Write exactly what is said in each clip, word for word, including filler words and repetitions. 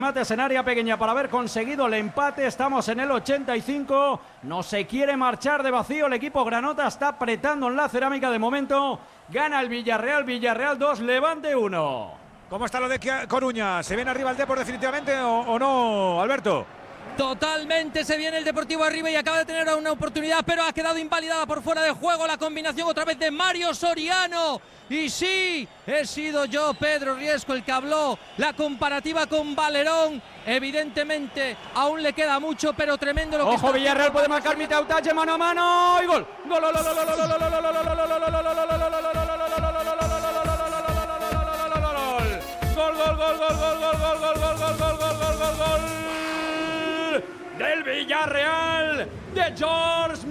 Mates en área pequeña para haber conseguido el empate. Estamos en el ochenta y cinco. No se quiere marchar de vacío. El equipo granota está apretando en la cerámica de momento. Gana el Villarreal. Villarreal dos, Levante uno. ¿Cómo está lo de Coruña? ¿Se viene arriba el Depor definitivamente o, o no, Alberto? Totalmente se viene el Deportivo arriba y acaba de tener una oportunidad, pero ha quedado invalidada por fuera de juego. La combinación otra vez de Mario Soriano. Y sí, he sido yo, Pedro Riesco, el que habló. La comparativa con Valerón. Evidentemente, aún le queda mucho, pero tremendo lo que Ojo, Villarreal puede marcar Mitautache, mano a mano. Y gol. Gol. Gol, gol, gol, gol, gol, gol, gol, gol, gol, gol, gol, gol, gol, gol, gol del Villarreal de George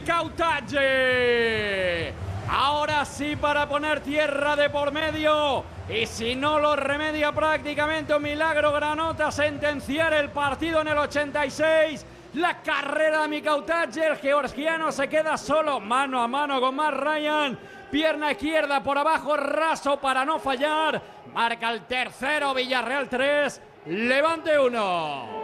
Mitautache. Ahora sí, para poner tierra de por medio, y si no lo remedia prácticamente un milagro Granota, sentenciar el partido en el ochenta y seis. La carrera de Mitautache, el georgiano se queda solo mano a mano con Matt Ryan. Pierna izquierda por abajo, raso para no fallar. Marca el tercero, Villarreal tres, Levante uno.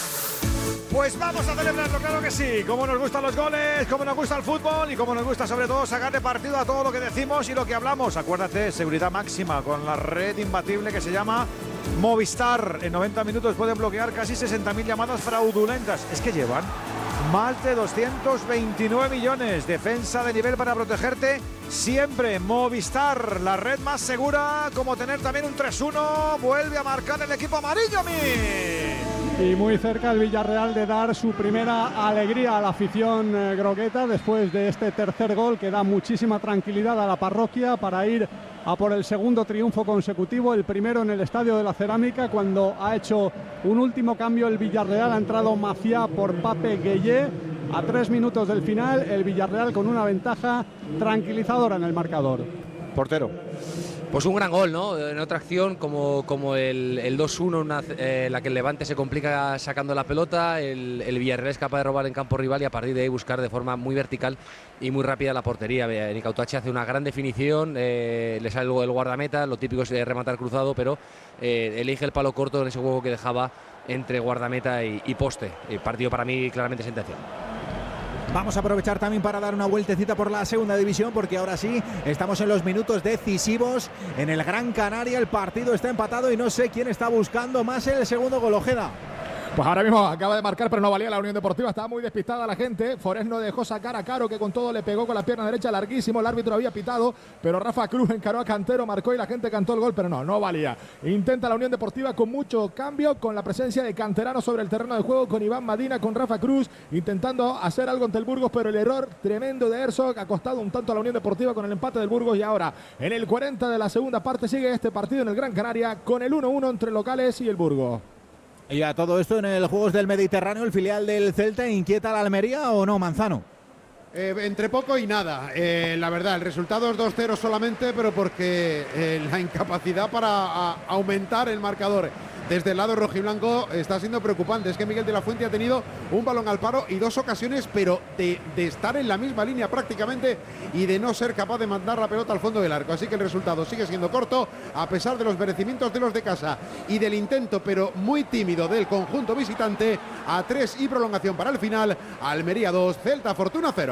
Pues vamos a celebrarlo, claro que sí. Como nos gustan los goles, como nos gusta el fútbol y como nos gusta sobre todo sacar de partido a todo lo que decimos y lo que hablamos. Acuérdate, seguridad máxima con la red imbatible que se llama Movistar. En noventa minutos pueden bloquear casi sesenta mil llamadas fraudulentas. Es que llevan más de doscientos veintinueve millones. Defensa de nivel para protegerte siempre. Movistar, la red más segura, como tener también un tres uno. Vuelve a marcar el equipo amarillo, mi. Y muy cerca el Villarreal de dar su primera alegría a la afición eh, grogueta después de este tercer gol que da muchísima tranquilidad a la parroquia para ir a por el segundo triunfo consecutivo, el primero en el Estadio de la Cerámica, cuando ha hecho un último cambio el Villarreal. Ha entrado Maciá por Pape Gueye a tres minutos del final, el Villarreal con una ventaja tranquilizadora en el marcador. Portero. Pues un gran gol, ¿no? En otra acción como, como el, el dos uno, una, eh, la que el Levante se complica sacando la pelota, el, el Villarreal es capaz de robar en campo rival y a partir de ahí buscar de forma muy vertical y muy rápida la portería. Mitautache hace una gran definición, eh, le sale luego el guardameta, lo típico es rematar cruzado, pero eh, elige el palo corto en ese juego que dejaba entre guardameta y, y poste. El partido para mí claramente sentenciado. Vamos a aprovechar también para dar una vueltecita por la segunda división, porque ahora sí estamos en los minutos decisivos en el Gran Canaria. El partido está empatado y no sé quién está buscando más el segundo gol. Ojeda. Pues ahora mismo acaba de marcar, pero no valía la Unión Deportiva. Estaba muy despistada la gente. Forés no dejó sacar a Caro, que con todo le pegó con la pierna derecha larguísimo. El árbitro había pitado, pero Rafa Cruz encaró a Cantero, marcó y la gente cantó el gol, pero no, no valía. Intenta la Unión Deportiva con mucho cambio, con la presencia de canteranos sobre el terreno de juego, con Iván Madina, con Rafa Cruz, intentando hacer algo ante el Burgos, pero el error tremendo de Herzog ha costado un tanto a la Unión Deportiva con el empate del Burgos. Y ahora, en el cuarenta de la segunda parte, sigue este partido en el Gran Canaria con el uno uno entre locales y el Burgos. Y a todo esto en el Juegos del Mediterráneo, el filial del Celta, ¿inquieta a la Almería o no, Manzano? Eh, entre poco y nada, eh, la verdad, el resultado es dos cero solamente, pero porque eh, la incapacidad para a, aumentar el marcador desde el lado rojiblanco está siendo preocupante. Es que Miguel de la Fuente ha tenido un balón al paro y dos ocasiones, pero de, de estar en la misma línea prácticamente y de no ser capaz de mandar la pelota al fondo del arco. Así que el resultado sigue siendo corto, a pesar de los merecimientos de los de casa y del intento, pero muy tímido, del conjunto visitante. A tres y prolongación para el final. Almería dos, Celta Fortuna cero.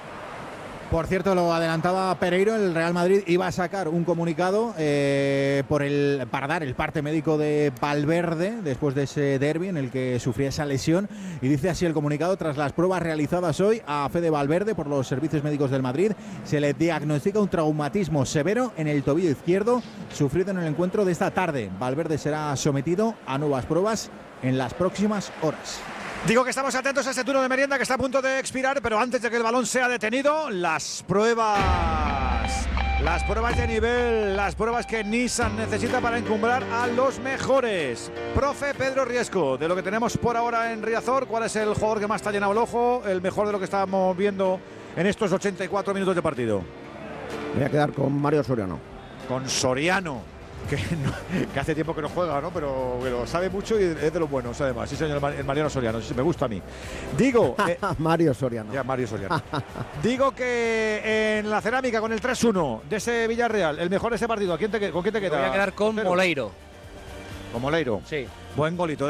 Por cierto, lo adelantaba Pereiro, el Real Madrid iba a sacar un comunicado eh, por el, para dar el parte médico de Valverde después de ese derbi en el que sufría esa lesión, y dice así el comunicado: tras las pruebas realizadas hoy a Fede Valverde por los servicios médicos del Madrid, se le diagnostica un traumatismo severo en el tobillo izquierdo sufrido en el encuentro de esta tarde. Valverde será sometido a nuevas pruebas en las próximas horas. Digo que estamos atentos a este turno de merienda que está a punto de expirar, pero antes de que el balón sea detenido, las pruebas, las pruebas de nivel, las pruebas que Nissan necesita para encumbrar a los mejores. Profe Pedro Riesco, de lo que tenemos por ahora en Riazor, ¿cuál es el jugador que más te ha llenado el ojo, el mejor de lo que estamos viendo en estos ochenta y cuatro minutos de partido? Voy a quedar con Mario Soriano. Con Soriano. Que, no, que hace tiempo que no juega, ¿no? Pero, pero sabe mucho y es de los buenos, además. Sí, señor, el Mariano Soriano, sí, me gusta a mí. Digo... Eh, Mario Soriano. Ya, Mario Soriano. Digo que en la cerámica, con el tres uno de ese Villarreal, el mejor de ese partido, ¿a quién te, ¿con quién te queda? Me voy a quedar con Pero, Moleiro. ¿Con Moleiro? Sí. Buen golito.